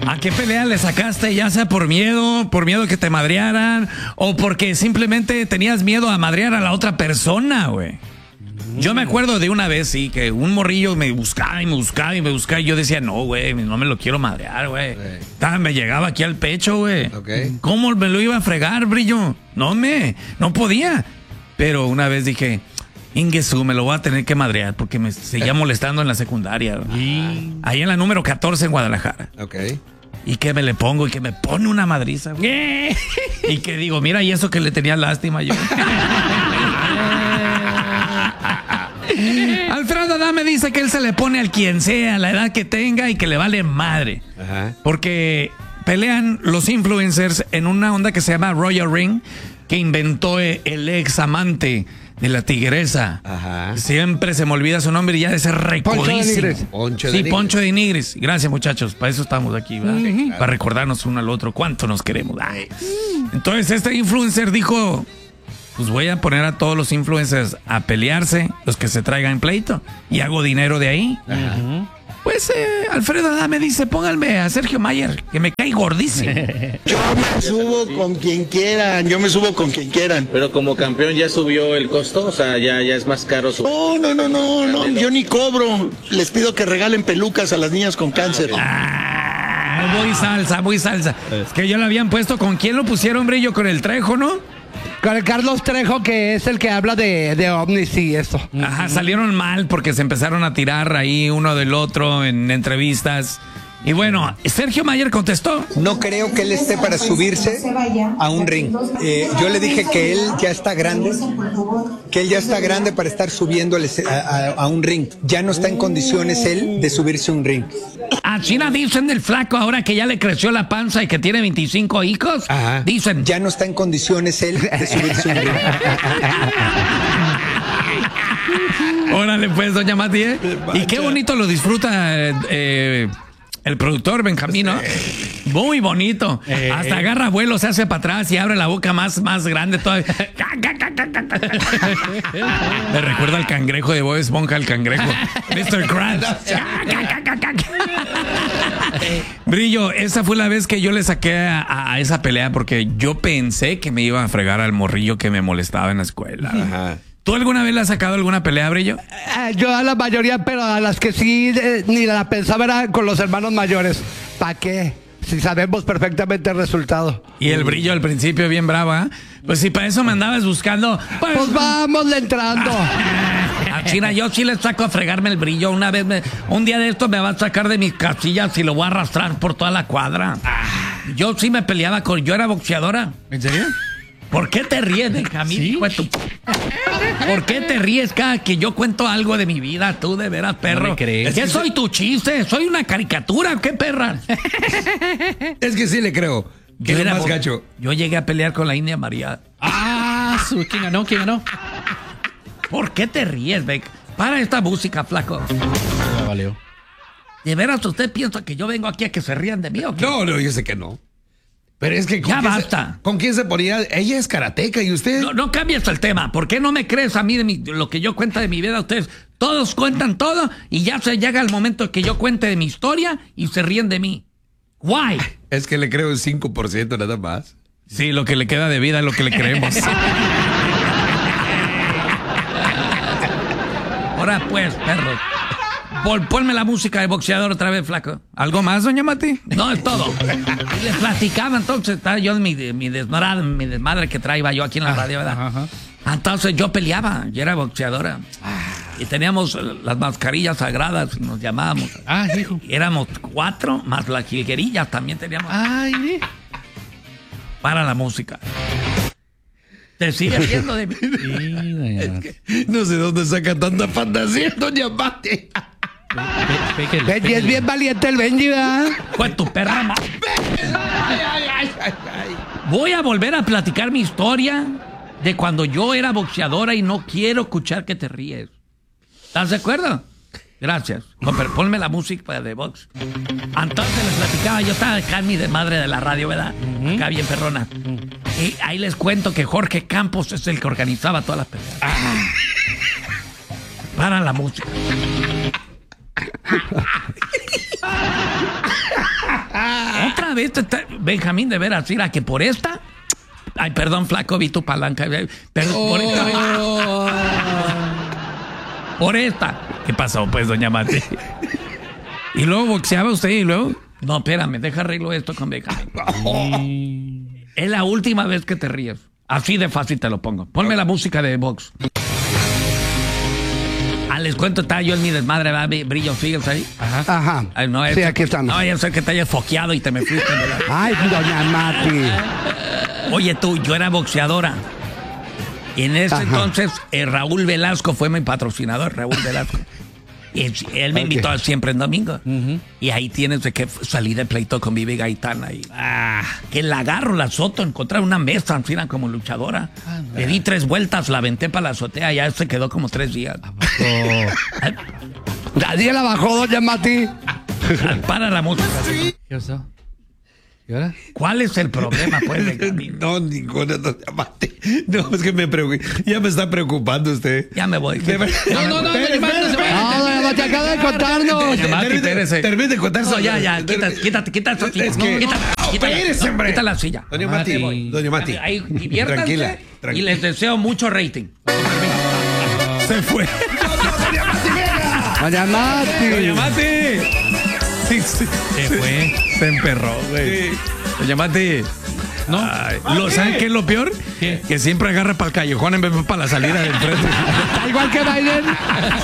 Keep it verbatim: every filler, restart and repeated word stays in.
¿A qué pelea le sacaste? Ya sea por miedo, por miedo que te madrearan, o porque simplemente tenías miedo a madrear a la otra persona, güey. Yo me acuerdo de una vez, sí, que un morrillo me buscaba y me buscaba y me buscaba y yo decía, no, güey, no me lo quiero madrear, güey. Me llegaba aquí al pecho, güey. Okay. ¿Cómo me lo iba a fregar, Brillo? No me, no podía. Pero una vez dije, Ingesu, me lo voy a tener que madrear porque me seguía molestando en la secundaria. ¿Y? Ahí en la número catorce en Guadalajara. Ok. Y que me le pongo y que me pone una madriza, güey. Y que digo, mira, y eso que le tenía lástima yo. Alfredo Adame dice que él se le pone al quien sea, la edad que tenga y que le vale madre. Ajá. Porque pelean los influencers en una onda que se llama Royal Ring, que inventó el ex amante de la tigresa. Ajá. Siempre se me olvida su nombre y ya de ser recordísimo. Poncho de sí, Nigris. Poncho de Nigris. Gracias, muchachos. Para eso estamos aquí, ¿verdad? Uh-huh. Para recordarnos uno al otro cuánto nos queremos. Ay. Entonces, este influencer dijo, pues voy a poner a todos los influencers a pelearse, los que se traigan pleito, y hago dinero de ahí. Ajá. Pues eh, Alfredo Adame dice, pónganme a Sergio Mayer, que me cae gordísimo. Yo me subo con quien quieran, yo me subo con quien quieran. Pero como campeón ya subió el costo, o sea, ya, ya es más caro su... No, no, no, no, no, yo ni cobro. Les pido que regalen pelucas a las niñas con cáncer. Ah, muy salsa, muy salsa. Es que ya lo habían puesto, ¿con quién lo pusieron, Brillo? Con el Trejo, ¿no? Con el Carlos Trejo, que es el que habla de, de ovnis y eso. Ajá, salieron mal porque se empezaron a tirar ahí uno del otro en entrevistas. Y bueno, Sergio Mayer contestó. No creo que él esté para subirse a un ring. Eh, yo le dije que él ya está grande, que él ya está grande para estar subiendo a, a, a un ring. Ya no está en condiciones él de subirse a un ring. A China dicen del flaco ahora que ya le creció la panza y que tiene veinticinco hijos. Ajá. Dicen. Ya no está en condiciones él de subirse a un ring. Órale pues, doña Mati, ¿eh? Y qué bonito lo disfruta eh, el productor Benjamín, ¿no? Muy bonito. Eh, Hasta agarra vuelo, se hace para atrás y abre la boca más, más grande todavía. Me recuerda al cangrejo de Bob Esponja, el cangrejo. mister Krabs. Brillo, esa fue la vez que yo le saqué a, a esa pelea porque yo pensé que me iba a fregar al morrillo que me molestaba en la escuela. Ajá. ¿Tú alguna vez le has sacado alguna pelea, Brillo? Eh, yo a la mayoría, pero a las que sí eh, ni la pensaba era con los hermanos mayores. ¿Para qué? Si sabemos perfectamente el resultado. Y el Brillo al principio bien bravo, ¿eh? Pues si para eso me andabas buscando... Pues, pues vamos entrando. A China, yo sí le saco a fregarme el Brillo. Una vez, me, un día de esto me va a sacar de mis casillas y lo voy a arrastrar por toda la cuadra. Yo sí me peleaba con... Yo era boxeadora. ¿En serio? ¿Por qué te ríes, Benjamín? ¿Sí? ¿Por qué te ríes cada que yo cuento algo de mi vida? Tú, de veras, perro. No me crees. ¿Qué soy tu chiste? ¿Soy una caricatura o qué, perra? Es que sí le creo. Yo, era más bo- gacho. Yo llegué a pelear con la India María. Ah, su, ¿quién ganó? ¿Quién ganó? ¿Por qué te ríes, Beck? Para esta música, flaco. Ya valió. ¿De veras usted piensa que yo vengo aquí a que se rían de mí o qué? No, no, yo sé que no. Pero es que... ¿con Ya quién basta. Se, ¿Con quién se ponía? Ella es karateca y usted... No, no cambies el tema. ¿Por qué no me crees a mí de mi, lo que yo cuento de mi vida? Ustedes todos cuentan todo y ya se llega el momento que yo cuente de mi historia y se ríen de mí. Why? Es que le creo el cinco por ciento nada más. Sí, lo que le queda de vida es lo que le creemos. Ahora pues, perro. Pon, ponme la música de boxeador otra vez, flaco. ¿Algo más, doña Mati? No, es todo. Y les platicaba entonces, estaba yo en mi, mi desmadre, mi desmadre que traía yo aquí en la radio, ¿verdad? Ajá. Entonces yo peleaba, yo era boxeadora. Y teníamos las mascarillas sagradas, nos llamábamos. Ah, hijo. Y éramos cuatro, más las jilguerillas también teníamos. Ay, para la música. ¿Te sigues riendo de mí? Sí, es que no sé dónde saca tanta fantasía, doña Mati. Benji es bien valiente el Benji, ¿verdad? Pues tu perra ma- Voy a volver a platicar mi historia de cuando yo era boxeadora y no quiero escuchar que te ríes. ¿Estás de acuerdo? Gracias. No, pero ponme la música de box. Entonces les platicaba, yo estaba acá en mi desmadre de la radio, ¿verdad? Uh-huh. Acá bien perrona. Uh-huh. Y ahí les cuento que Jorge Campos es el que organizaba todas las peleas. Ah. Para la música. vez, te, te, Benjamín, de veras, mira, que por esta... Ay, perdón, flaco, vi tu palanca. Perdón, oh. por esta... Por esta. ¿Qué pasó, pues, doña Mati? Y luego boxeaba usted y luego... No, espérame, deja arreglo esto con Benjamín. Oh. Es la última vez que te ríes. Así de fácil te lo pongo. Ponme la música de box. Ah, les cuento, estaba yo en mi desmadre, ¿verdad? Brillo Fields ahí. Ajá. Ajá. Ay, no, sí, aquí estamos. No, ya sé que te hayas foqueado y te me fuiste. ¿verdad? Ay, doña Mati. Oye, tú, yo era boxeadora. Y en ese Ajá. entonces, eh, Raúl Velasco fue mi patrocinador, Raúl Velasco. Y él me invitó okay. siempre en domingo. Uh-huh. Y ahí tienes de que salí de pleito con Vivi Gaitana. Y, ah, que la agarro, la azoto, encontrar una mesa, así como luchadora. Ah, le di tres vueltas, la aventé para la azotea, ya se quedó como tres días. Nadie la bajó, doña Mati. Para la música. ¿Qué pasó? ¿Y ahora? ¿Cuál es el problema, pues, de No, ninguna, doña Mati. No, es que me preocupa. Ya me está preocupando usted. Ya me voy. De ver... No, no, no, doña Mati, no se vaya. No, doña Mati, acaba de contarnos. Doña Mati, espérese. Termine de contar. No, ya, ya, quítate, quítate, quítate esa silla. Es que... Quítate, quítala, no, quita la silla. Doña Mati, doña Mati. Ahí, diviértanse. Tranquila, tranquila. Y les deseo mucho rating. Se fue. Doña Mati. Doña Mati. Sí, sí. Se fue. Se emperró, güey. Sí. Doña Mati. No. Ay, ¿lo, ¿Saben qué es lo peor? ¿Qué? Que siempre agarra para el callejón en vez de para la salida del frente. Igual que Biden.